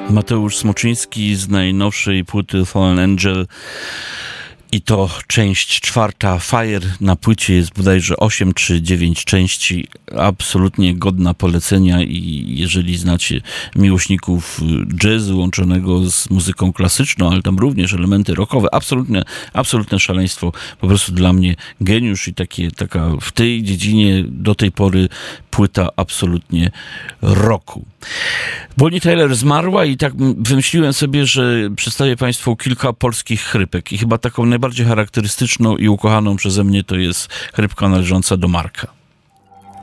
Mateusz Smoczyński z najnowszej płyty Fallen Angel i to część 4. Fire. Na płycie jest bodajże 8 czy 9 części. Absolutnie godna polecenia i jeżeli znacie miłośników jazzu łączonego z muzyką klasyczną, ale tam również elementy rockowe, absolutne szaleństwo. Po prostu dla mnie geniusz i taka w tej dziedzinie do tej pory płyta absolutnie rocku. Bonnie Tyler zmarła i tak wymyśliłem sobie, że przedstawię Państwu kilka polskich chrypek i chyba taką najbardziej charakterystyczną i ukochaną przeze mnie to jest chrypka należąca do Marka.